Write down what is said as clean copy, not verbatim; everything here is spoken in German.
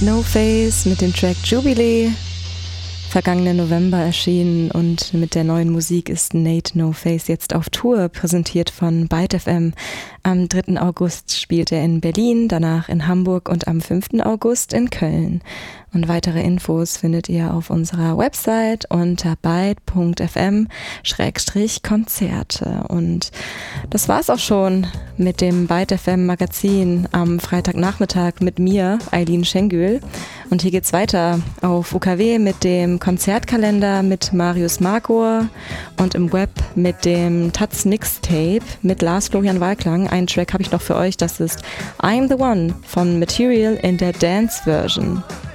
No Face mit dem Track Jubilee, vergangenen November erschienen, und mit der neuen Musik ist Nate No Face jetzt auf Tour, präsentiert von Byte FM. Am 3. August spielt er in Berlin, danach in Hamburg und am 5. August in Köln. Und weitere Infos findet ihr auf unserer Website unter byte.fm/Konzerte. Und das war's auch schon mit dem Byte FM Magazin am Freitagnachmittag mit mir, Eileen Schengül. Und hier geht's weiter auf UKW mit dem Konzertkalender mit Marius Markor und im Web mit dem Taz Mixtape mit Lars Florian Walklang. Einen Track habe ich noch für euch, das ist I'm the One von Material in der Dance Version.